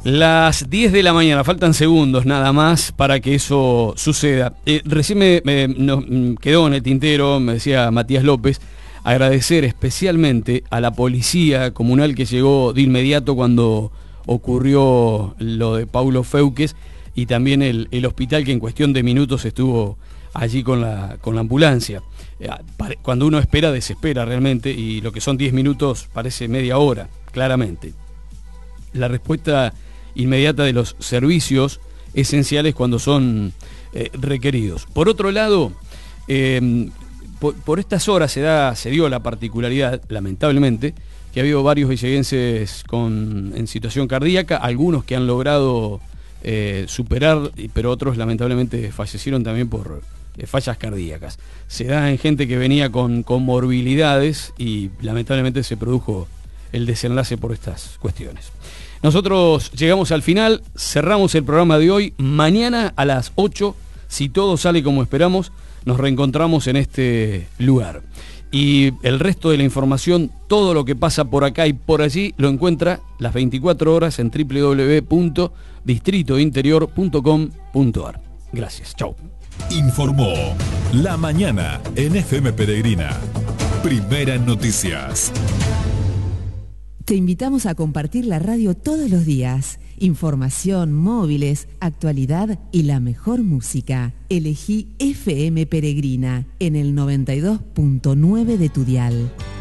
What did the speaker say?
Las 10 de la mañana, faltan segundos nada más para que eso suceda. Recién nos quedó en el tintero, me decía Matías López, agradecer especialmente a la policía comunal que llegó de inmediato cuando ocurrió lo de Paulo Feuques, y también el hospital que en cuestión de minutos estuvo allí con la ambulancia. Cuando uno espera, desespera realmente, y lo que son 10 minutos parece media hora, claramente. La respuesta inmediata de los servicios esenciales cuando son requeridos. Por otro lado, por estas horas se dio la particularidad, lamentablemente, que ha habido varios villeguenses en situación cardíaca, algunos que han logrado superar, pero otros lamentablemente fallecieron también por fallas cardíacas. Se da en gente que venía con morbilidades y lamentablemente se produjo el desenlace por estas cuestiones. Nosotros llegamos al final, cerramos el programa de hoy. Mañana a las 8, si todo sale como esperamos, nos reencontramos en este lugar. Y el resto de la información, todo lo que pasa por acá y por allí, lo encuentra las 24 horas en www.distritointerior.com.ar. Gracias, chau. Informó La Mañana en FM Peregrina. Primera en noticias. Te invitamos a compartir la radio todos los días. Información, móviles, actualidad y la mejor música. Elegí FM Peregrina en el 92.9 de tu dial.